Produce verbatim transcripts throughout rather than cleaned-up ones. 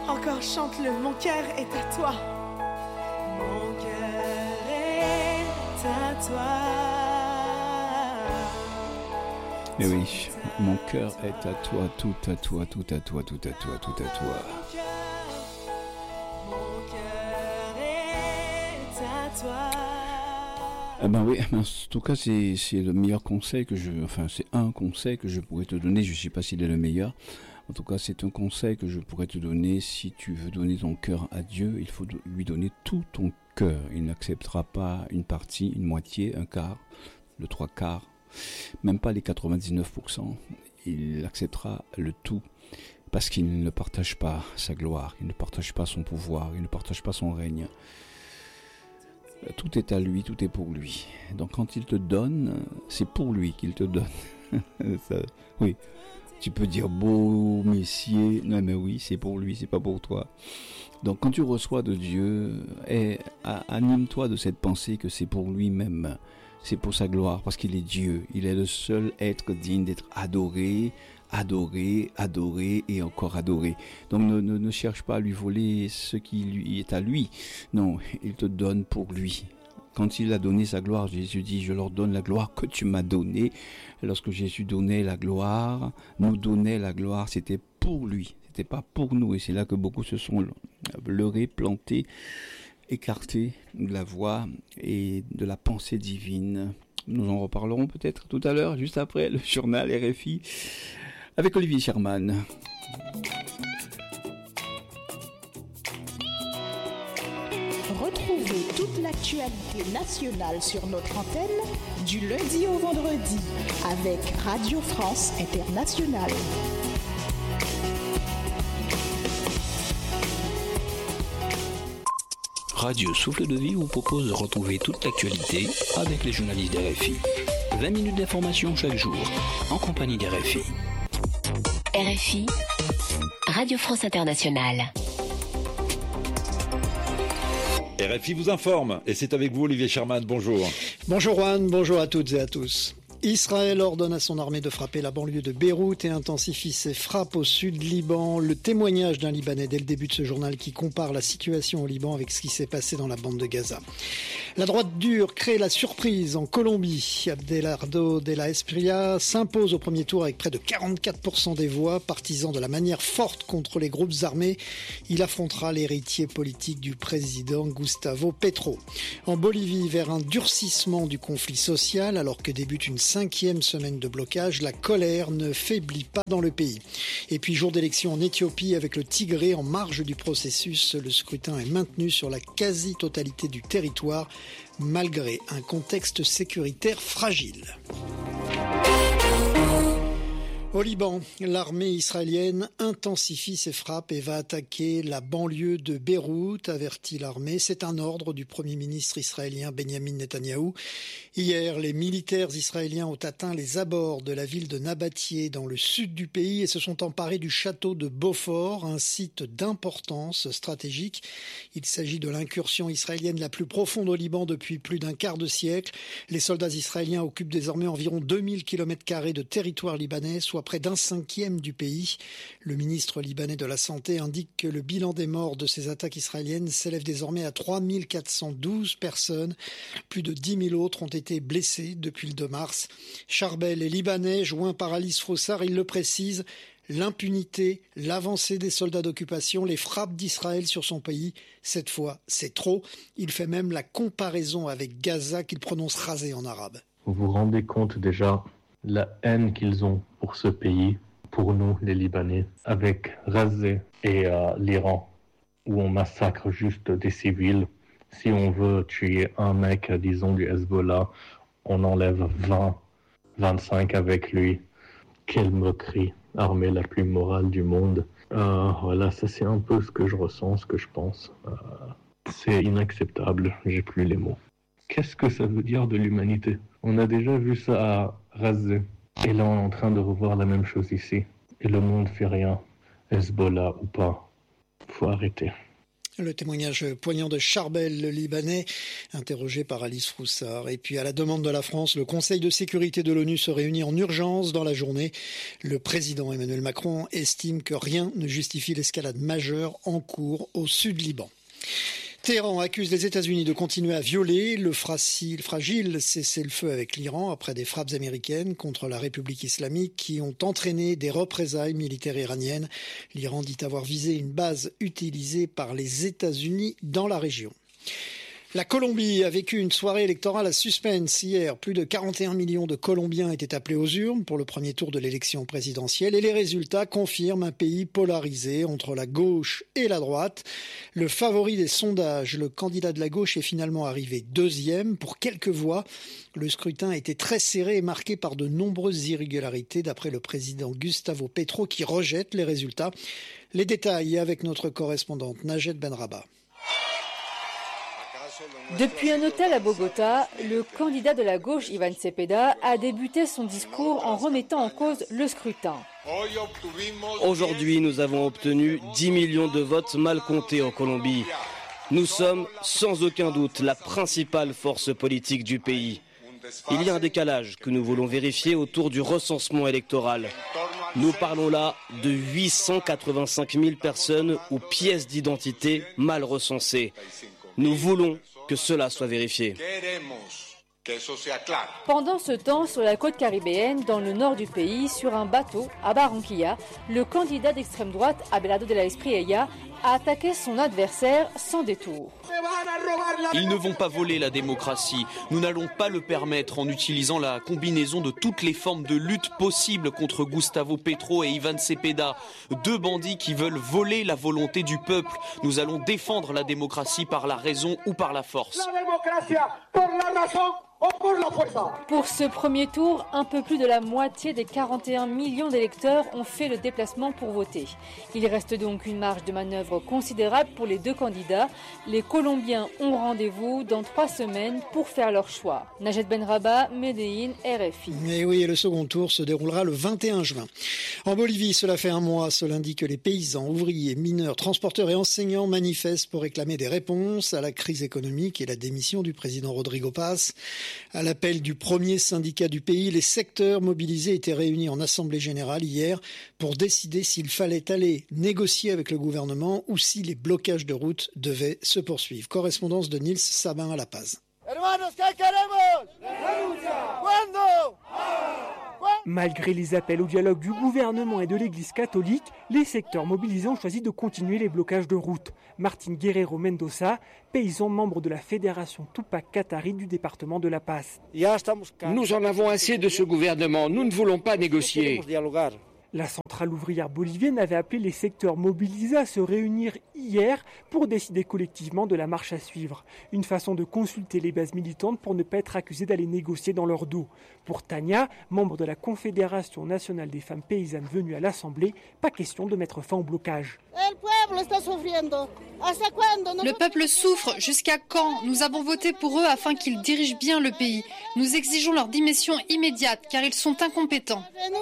Encore chante-le, mon cœur est à toi. Mon cœur est à toi. Et oui, mon cœur est à toi, tout à toi, tout à toi, tout à toi, tout à toi. Mon cœur est à toi. Eh ben oui, en tout cas c'est c'est le meilleur conseil que je, enfin c'est un conseil que je pourrais te donner. Je sais pas s'il est le meilleur. En tout cas c'est un conseil que je pourrais te donner. Si tu veux donner ton cœur à Dieu, il faut lui donner tout ton cœur. Il n'acceptera pas une partie, une moitié, un quart, le trois quarts, même pas les quatre-vingt-dix-neuf pour cent. Il acceptera le tout parce qu'il ne partage pas sa gloire, il ne partage pas son pouvoir, il ne partage pas son règne. Tout est à lui, tout est pour lui. Donc quand il te donne, c'est pour lui qu'il te donne. Ça, oui, tu peux dire beau messier, non mais oui, c'est pour lui, c'est pas pour toi. Donc quand tu reçois de Dieu, eh, anime-toi de cette pensée que c'est pour lui-même, c'est pour sa gloire, parce qu'il est Dieu. Il est le seul être digne d'être adoré, adoré, adoré et encore adoré. Donc ne, ne, ne cherche pas à lui voler ce qui lui est à lui. Non, il te donne pour lui. Quand il a donné sa gloire, Jésus dit, je leur donne la gloire que tu m'as donnée. Lorsque Jésus donnait la gloire, nous donnait la gloire, c'était pour lui, c'était pas pour nous. Et c'est là que beaucoup se sont leurrés, plantés, écartés de la voix et de la pensée divine. Nous en reparlerons peut-être tout à l'heure, juste après le journal R F I, avec Olivier Sherman. Retrouvez toute l'actualité nationale sur notre antenne du lundi au vendredi avec Radio France Internationale. Radio Souffle de Vie vous propose de retrouver toute l'actualité avec les journalistes d'R F I. vingt minutes d'information chaque jour, en compagnie d'R F I. R F I, Radio France Internationale. R F I vous informe, et c'est avec vous Olivier Sherman, bonjour. Bonjour Juan, bonjour à toutes et à tous. Israël ordonne à son armée de frapper la banlieue de Beyrouth et intensifie ses frappes au sud Liban. Le témoignage d'un Libanais dès le début de ce journal qui compare la situation au Liban avec ce qui s'est passé dans la bande de Gaza. La droite dure crée la surprise en Colombie. Abelardo de la Espriella s'impose au premier tour avec près de quarante-quatre pour cent des voix. Partisan de la manière forte contre les groupes armés, il affrontera l'héritier politique du président Gustavo Petro. En Bolivie, vers un durcissement du conflit social alors que débute une cinquième semaine de blocage, la colère ne faiblit pas dans le pays. Et puis jour d'élection en Éthiopie avec le Tigré en marge du processus, le scrutin est maintenu sur la quasi-totalité du territoire malgré un contexte sécuritaire fragile. Au Liban, l'armée israélienne intensifie ses frappes et va attaquer la banlieue de Beyrouth, avertit l'armée. C'est un ordre du Premier ministre israélien Benjamin Netanyahou. Hier, les militaires israéliens ont atteint les abords de la ville de Nabatieh dans le sud du pays et se sont emparés du château de Beaufort, un site d'importance stratégique. Il s'agit de l'incursion israélienne la plus profonde au Liban depuis plus d'un quart de siècle. Les soldats israéliens occupent désormais environ deux mille kilomètres carrés de territoire libanais, soit près d'un cinquième du pays. Le ministre libanais de la Santé indique que le bilan des morts de ces attaques israéliennes s'élève désormais à trois mille quatre cent douze personnes. Plus de dix mille autres ont été blessés depuis le deux mars. Charbel est libanais, joint par Alice Froussard, il le précise. L'impunité, l'avancée des soldats d'occupation, les frappes d'Israël sur son pays, cette fois, c'est trop. Il fait même la comparaison avec Gaza qu'il prononce rasé en arabe. Vous vous rendez compte déjà la haine qu'ils ont pour ce pays, pour nous les Libanais, avec Rasé et euh, l'Iran, où on massacre juste des civils. Si on veut tuer un mec, disons du Hezbollah, on enlève vingt, vingt-cinq avec lui. Quelle moquerie, armée la plus morale du monde. Euh, voilà, ça c'est un peu ce que je ressens, ce que je pense. Euh, c'est inacceptable, j'ai plus les mots. Qu'est-ce que ça veut dire de l'humanité ? On a déjà vu ça à Rasé. Et là, on est en train de revoir la même chose ici. Et le monde fait rien. Hezbollah ou pas. Faut arrêter. Le témoignage poignant de Charbel, le Libanais, interrogé par Alice Froussard. Et puis à la demande de la France, le Conseil de sécurité de l'ONU se réunit en urgence dans la journée. Le président Emmanuel Macron estime que rien ne justifie l'escalade majeure en cours au sud Liban. Téhéran accuse les États-Unis de continuer à violer le fragile cessez-le-feu avec l'Iran après des frappes américaines contre la République islamique qui ont entraîné des représailles militaires iraniennes. L'Iran dit avoir visé une base utilisée par les États-Unis dans la région. La Colombie a vécu une soirée électorale à suspense hier. Plus de quarante et un millions de Colombiens étaient appelés aux urnes pour le premier tour de l'élection présidentielle et les résultats confirment un pays polarisé entre la gauche et la droite. Le favori des sondages, le candidat de la gauche, est finalement arrivé deuxième pour quelques voix. Le scrutin a été très serré et marqué par de nombreuses irrégularités d'après le président Gustavo Petro qui rejette les résultats. Les détails avec notre correspondante Najed Benraba. Depuis un hôtel à Bogota, le candidat de la gauche, Iván Cepeda, a débuté son discours en remettant en cause le scrutin. Aujourd'hui, nous avons obtenu dix millions de votes mal comptés en Colombie. Nous sommes, sans aucun doute, la principale force politique du pays. Il y a un décalage que nous voulons vérifier autour du recensement électoral. Nous parlons là de huit cent quatre-vingt-cinq mille personnes ou pièces d'identité mal recensées. Nous voulons que cela soit vérifié. Pendant ce temps, sur la côte caribéenne, dans le nord du pays, sur un bateau à Barranquilla, le candidat d'extrême droite, Abelardo de la Espriella, a attaqué son adversaire sans détour. Ils ne vont pas voler la démocratie. Nous n'allons pas le permettre en utilisant la combinaison de toutes les formes de lutte possibles contre Gustavo Petro et Iván Cepeda. Deux bandits qui veulent voler la volonté du peuple. Nous allons défendre la démocratie par la raison ou par la force. La démocratie pour la raison. Pour ce premier tour, un peu plus de la moitié des quarante et un millions d'électeurs ont fait le déplacement pour voter. Il reste donc une marge de manœuvre considérable pour les deux candidats. Les Colombiens ont rendez-vous dans trois semaines pour faire leur choix. Najed Benraba, Medellín, R F I. Et oui, le second tour se déroulera le vingt et un juin. En Bolivie, cela fait un mois, ce lundi, que les paysans, ouvriers, mineurs, transporteurs et enseignants manifestent pour réclamer des réponses à la crise économique et la démission du président Rodrigo Paz. À l'appel du premier syndicat du pays, les secteurs mobilisés étaient réunis en assemblée générale hier pour décider s'il fallait aller négocier avec le gouvernement ou si les blocages de route devaient se poursuivre. Correspondance de Nils Sabin à La Paz. Malgré les appels au dialogue du gouvernement et de l'Église catholique, les secteurs mobilisés ont choisi de continuer les blocages de route. Martin Guerrero Mendoza, paysan membre de la fédération Tupac Katari du département de La Paz. Nous en avons assez de ce gouvernement, nous ne voulons pas négocier. La centrale ouvrière bolivienne avait appelé les secteurs mobilisés à se réunir hier pour décider collectivement de la marche à suivre. Une façon de consulter les bases militantes pour ne pas être accusés d'aller négocier dans leur dos. Pour Tania, membre de la Confédération nationale des femmes paysannes venues à l'Assemblée, pas question de mettre fin au blocage. Le peuple souffre. Jusqu'à quand? Nous avons voté pour eux afin qu'ils dirigent bien le pays. Nous exigeons leur démission immédiate car ils sont incompétents.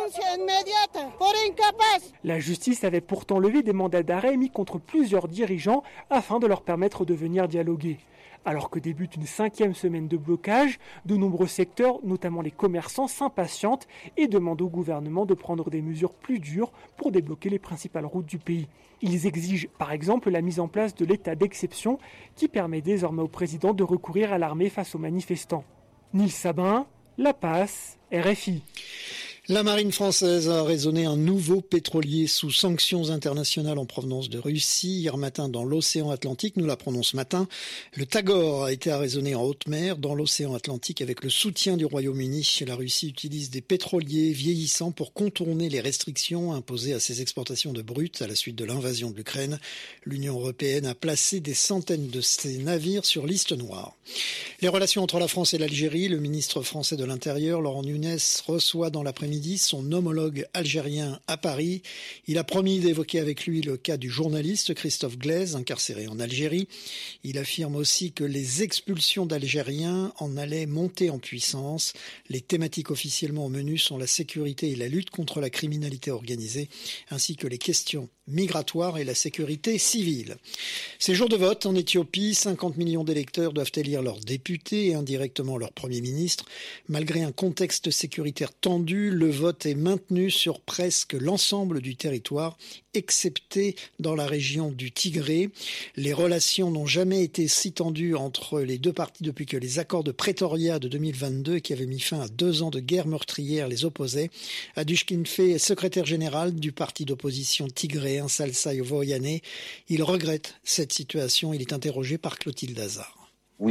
La justice avait pourtant levé des mandats d'arrêt émis contre plusieurs dirigeants afin de leur permettre de venir dialoguer. Alors que débute une cinquième semaine de blocage, de nombreux secteurs, notamment les commerçants, s'impatientent et demandent au gouvernement de prendre des mesures plus dures pour débloquer les principales routes du pays. Ils exigent par exemple la mise en place de l'état d'exception qui permet désormais au président de recourir à l'armée face aux manifestants. Nils Sabin, La Paz, R F I. La marine française a raisonné un nouveau pétrolier sous sanctions internationales en provenance de Russie. Hier matin, dans l'océan Atlantique, nous l'apprenons ce matin, le Tagor a été arraisonné en haute mer dans l'océan Atlantique avec le soutien du Royaume-Uni. La Russie utilise des pétroliers vieillissants pour contourner les restrictions imposées à ses exportations de brut à la suite de l'invasion de l'Ukraine. L'Union européenne a placé des centaines de ces navires sur liste noire. Les relations entre la France et l'Algérie, le ministre français de l'Intérieur, Laurent Nunez, reçoit dans l'après-midi son homologue algérien à Paris. Il a promis d'évoquer avec lui le cas du journaliste Christophe Glaise, incarcéré en Algérie. Il affirme aussi que les expulsions d'Algériens en allaient monter en puissance. Les thématiques officiellement au menu sont la sécurité et la lutte contre la criminalité organisée, ainsi que les questions migratoire et la sécurité civile. Ces jours de vote en Éthiopie, cinquante millions d'électeurs doivent élire leurs députés et indirectement leur Premier ministre. Malgré un contexte sécuritaire tendu, le vote est maintenu sur presque l'ensemble du territoire, excepté dans la région du Tigré. Les relations n'ont jamais été si tendues entre les deux parties depuis que les accords de Pretoria de deux mille vingt-deux, qui avaient mis fin à deux ans de guerre meurtrière, les opposaient. Adushkin Fe est secrétaire général du parti d'opposition tigréen Salsaï Voyane. Il regrette cette situation. Il est interrogé par Clotilde Hazard.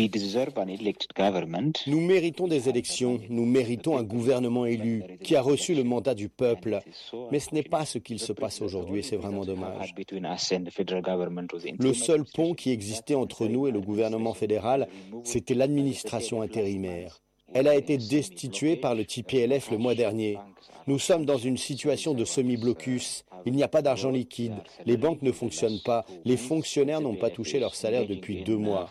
Nous méritons des élections, nous méritons un gouvernement élu qui a reçu le mandat du peuple. Mais ce n'est pas ce qu'il se passe aujourd'hui et c'est vraiment dommage. Le seul pont qui existait entre nous et le gouvernement fédéral, c'était l'administration intérimaire. Elle a été destituée par le T P L F le mois dernier. Nous sommes dans une situation de semi-blocus. Il n'y a pas d'argent liquide. Les banques ne fonctionnent pas. Les fonctionnaires n'ont pas touché leur salaire depuis deux mois.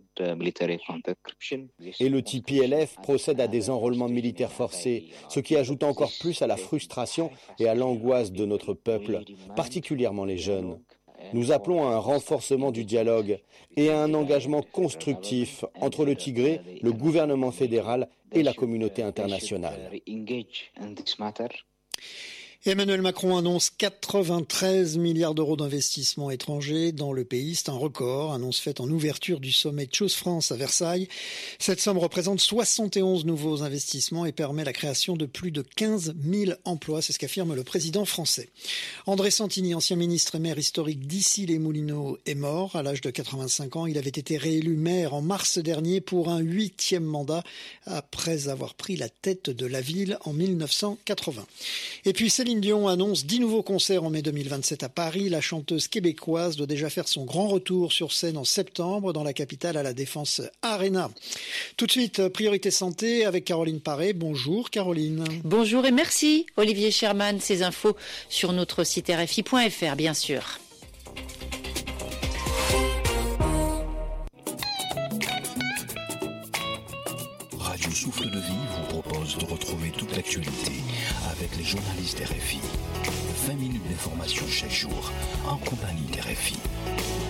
Et le T P L F procède à des enrôlements militaires forcés, ce qui ajoute encore plus à la frustration et à l'angoisse de notre peuple, particulièrement les jeunes. Nous appelons à un renforcement du dialogue et à un engagement constructif entre le Tigré, le gouvernement fédéral et la communauté internationale. Emmanuel Macron annonce quatre-vingt-treize milliards d'euros d'investissements étrangers dans le pays. C'est un record, annonce faite en ouverture du sommet Choose France à Versailles. Cette somme représente soixante et onze nouveaux investissements et permet la création de plus de quinze mille emplois. C'est ce qu'affirme le président français. André Santini, ancien ministre et maire historique d'Issy-les-Moulineaux, est mort à l'âge de quatre-vingt-cinq ans. Il avait été réélu maire en mars dernier pour un huitième mandat après avoir pris la tête de la ville en mille neuf cent quatre-vingts. Et puis Céline Dion annonce dix nouveaux concerts en mai deux mille vingt-sept à Paris. La chanteuse québécoise doit déjà faire son grand retour sur scène en septembre dans la capitale à la Défense Arena. Tout de suite, Priorité Santé avec Caroline Paré. Bonjour Caroline. Bonjour et merci Olivier Sherman. Ces infos sur notre site R F I point F R bien sûr. Radio Souffle de Vie vous propose de retrouver toute l'actualité avec les journalistes R F I. vingt minutes d'information chaque jour en compagnie d'R F I.